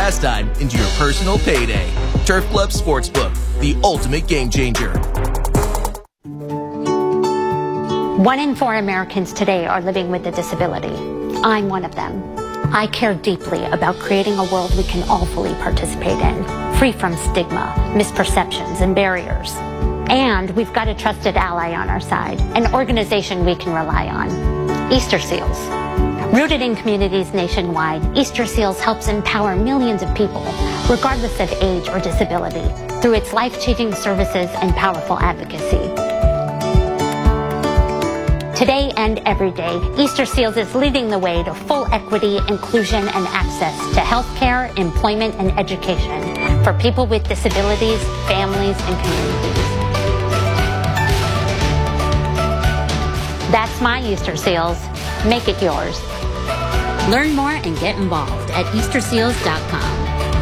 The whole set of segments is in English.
pastime into your personal payday. Turf Club Sportsbook, the ultimate game changer. 1 in 4 Americans today are living with a disability. I'm one of them. I care deeply about creating a world we can all fully participate in, free from stigma, misperceptions, and barriers. And we've got a trusted ally on our side, an organization we can rely on, Easter Seals. Rooted in communities nationwide, Easter Seals helps empower millions of people, regardless of age or disability, through its life-changing services and powerful advocacy. Today and every day, Easter Seals is leading the way to full equity, inclusion, and access to healthcare, employment, and education for people with disabilities, families, and communities. That's my Easter Seals. Make it yours. Learn more and get involved at easterseals.com.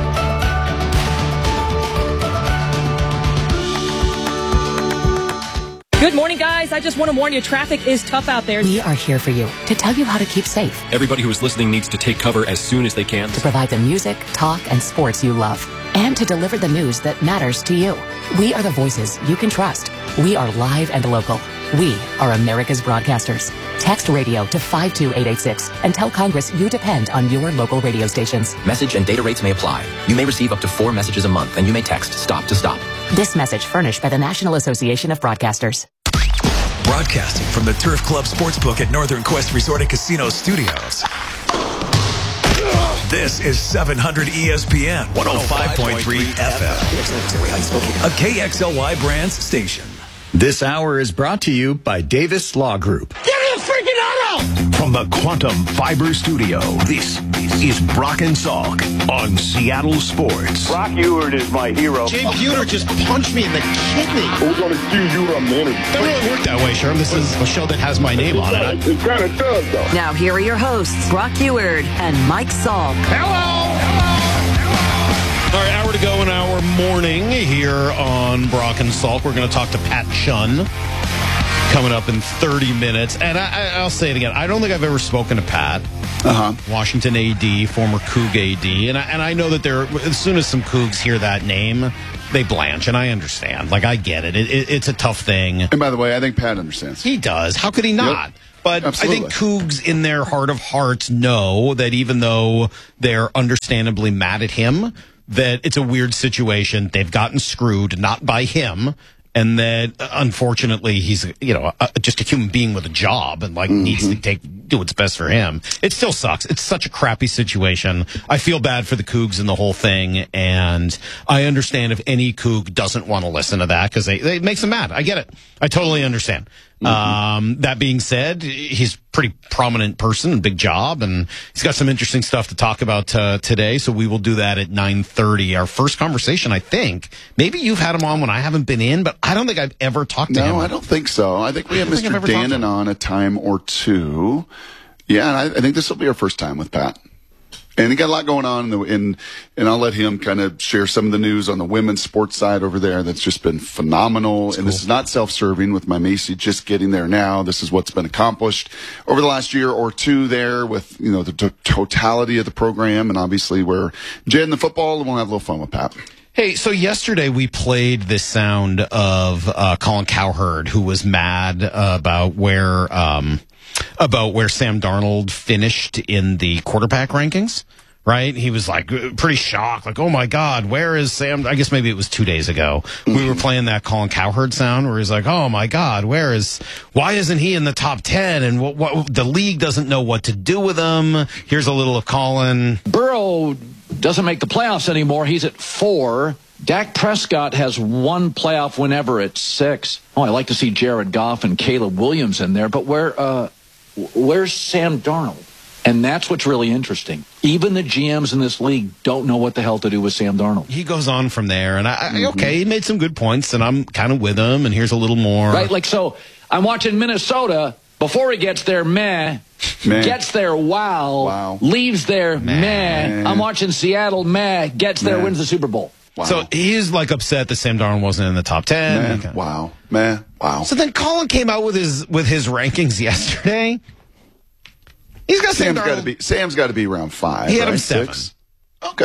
Good morning, guys. I just want to warn you, traffic is tough out there. We are here for you to tell you how to keep safe. Everybody who is listening needs to take cover as soon as they can. To provide the music, talk, and sports you love. And to deliver the news that matters to you. We are the voices you can trust. We are live and local. We are America's broadcasters. Text radio to 52886 and tell Congress you depend on your local radio stations. Message and data rates may apply. You may receive up to 4 messages a month, and you may text STOP to STOP. This message furnished by the National Association of Broadcasters. Broadcasting from the Turf Club Sportsbook at Northern Quest Resort and Casino Studios. This is 700 ESPN 105.3 FM, a KXLY Brands station. This hour is brought to you by Davis Law Group. Give me a freaking auto! From the Quantum Fiber Studio, this is Brock and Salk on Seattle Sports. Brock Ewert is my hero. Jay Buhner just punched me in the kidney. We're going to see you a minute. Doesn't really work that way, Sherm. This is a show that has my name on it. It kind of does, though. Now, here are your hosts, Brock Ewert and Mike Salk. Hello! All right, hour to go in our morning here on Brock and Salk. We're going to talk to Pat Chun coming up in 30 minutes. And I'll say it again. I don't think I've ever spoken to Pat. Washington AD, former Coug AD. And I know that as soon as some Cougs hear that name, they blanch. And I understand. Like, I get it. It's a tough thing. And by the way, I think Pat understands. He does. How could he not? Yep. But absolutely. I think Cougs in their heart of hearts know that even though they're understandably mad at him, that it's a weird situation. They've gotten screwed, not by him, and that unfortunately he's, just a human being with a job and needs to do what's best for him. It still sucks. It's such a crappy situation. I feel bad for the Cougs and the whole thing, and I understand if any Coug doesn't want to listen to that because it makes them mad. I get it. I totally understand. That being said, he's a pretty prominent person and big job, and he's got some interesting stuff to talk about today, so we will do that at 9:30. Our first conversation, I think. Maybe you've had him on when I haven't been in, but I don't think I've ever talked to him. No, I don't think so. I think we have Mr. Dannon on a time or two. Yeah, and I think this will be our first time with Pat. And he got a lot going on, and I'll let him kind of share some of the news on the women's sports side over there that's just been phenomenal. That's cool. This is not self-serving with my Macy just getting there now. This is what's been accomplished over the last year or two there with, the totality of the program. And obviously we're jetting the football, and we'll have a little fun with Pat. Hey, so yesterday we played this sound of Colin Cowherd, who was mad about where Sam Darnold finished in the quarterback rankings, right? He was pretty shocked, oh my God, where is Sam? I guess maybe it was 2 days ago. We were playing that Colin Cowherd sound where he's like, oh my God, why isn't he in the top 10? And what the league doesn't know what to do with him. Here's a little of Colin. Burrow doesn't make the playoffs anymore. He's at 4. Dak Prescott has 1 playoff win ever at 6. Oh, I like to see Jared Goff and Caleb Williams in there, but where's Sam Darnold? And that's what's really interesting. Even the GMs in this league don't know what the hell to do with Sam Darnold. He goes on from there, and he made some good points, and I'm kind of with him, and here's a little more. Right, so I'm watching Minnesota. Before he gets there, meh. Gets there, wow. Leaves there, meh. I'm watching Seattle, meh. Gets there, wins the Super Bowl. Wow. So he's upset that Sam Darnold wasn't in the top 10. Wow. So then Colin came out with his rankings yesterday. He's got Sam's got to be around 5. He had him 7. 6. Okay.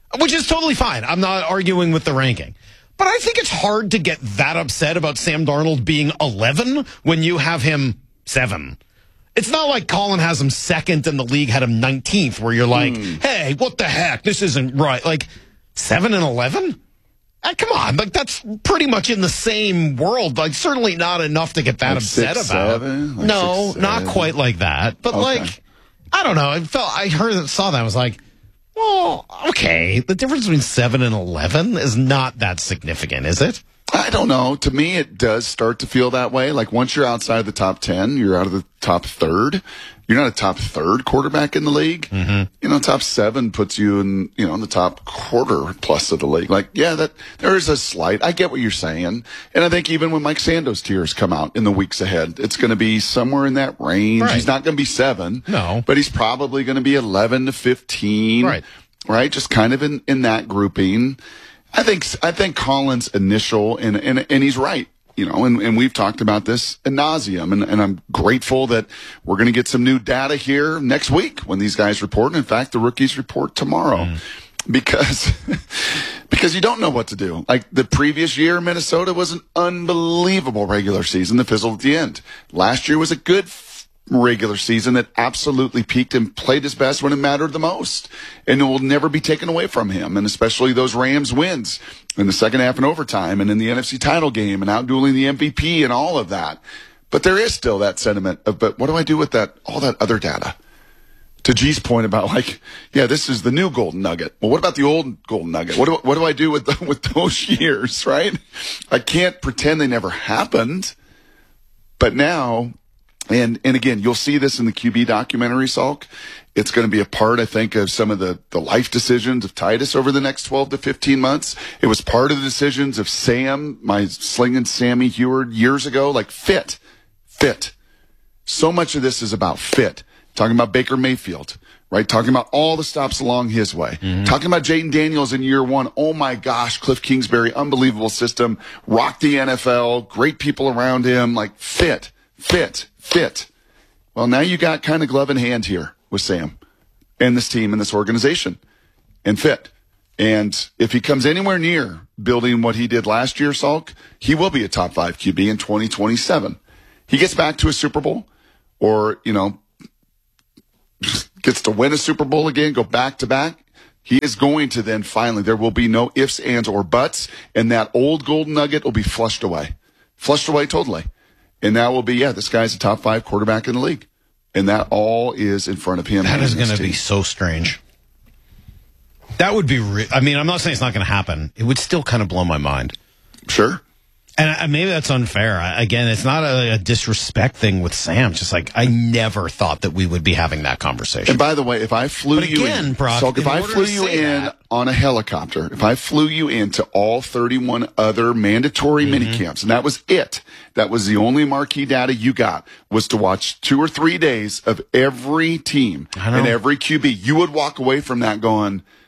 Which is totally fine. I'm not arguing with the ranking. But I think it's hard to get that upset about Sam Darnold being 11 when you have him 7. It's not like Colin has him 2nd and the league had him 19th, where you're like, hey, what the heck? This isn't right. Like, 7 and 11? Come on. Like, that's pretty much in the same world. Like, certainly not enough to get that like upset 6, about. 7? Like no, 6, not quite like that. But, like, I don't know. I saw that. I was like, well, okay. The difference between 7 and 11 is not that significant, is it? I don't know. To me, it does start to feel that way. Like, once you're outside the top 10, you're out of the top third. You're not a top third quarterback in the league. Mm-hmm. You know, top 7 puts you in, in the top quarter plus of the league. Like, yeah, there is a slight, I get what you're saying. And I think even when Mike Sando's tiers come out in the weeks ahead, it's going to be somewhere in that range. Right. He's not going to be 7. No. But he's probably going to be 11 to 15. Right. Right. Just kind of in that grouping. I think Colin's initial, and he's right, and we've talked about this ad nauseum, and I'm grateful that we're going to get some new data here next week when these guys report. In fact, the rookies report tomorrow because you don't know what to do. Like the previous year, Minnesota was an unbelievable regular season that fizzled at the end. Last year was a good regular season that absolutely peaked and played his best when it mattered the most. And it will never be taken away from him. And especially those Rams wins in the second half and overtime and in the NFC title game and outdueling the MVP and all of that. But there is still that sentiment of, but what do I do with all that other data? To G's point about like, yeah, this is the new golden nugget. Well, what about the old golden nugget? What do I do with those years, right? I can't pretend they never happened. But now, and again, you'll see this in the QB documentary, Salk. It's going to be a part, I think, of some of the life decisions of Titus over the next 12 to 15 months. It was part of the decisions of Sam, my slinging Sammy Heward years ago, like fit. So much of this is about fit. Talking about Baker Mayfield, right? Talking about all the stops along his way. Mm-hmm. Talking about Jayden Daniels in year 1. Oh my gosh, Cliff Kingsbury, unbelievable system. Rocked the NFL, great people around him, like fit. Well, now you got kind of glove in hand here with Sam and this team and this organization and fit. And if he comes anywhere near building what he did last year, Salk, he will be a top 5 QB in 2027. He gets back to a Super Bowl or, gets to win a Super Bowl again, go back to back. He is going to then finally, there will be no ifs, ands, or buts, and that old golden nugget will be flushed away totally. And that will be, this guy's a top 5 quarterback in the league. And that all is in front of him. That is going to be so strange. That would be, I'm not saying it's not going to happen. It would still kind of blow my mind. Sure. And maybe that's unfair. Again, it's not a disrespect thing with Sam. It's just like, I never thought that we would be having that conversation. And by the way, if I flew you in, Brock, so if I flew you in on a helicopter, if I flew you into all 31 other mandatory minicamps, and that was it, that was the only marquee data you got, was to watch 2 or 3 days of every team and every QB, you would walk away from that going,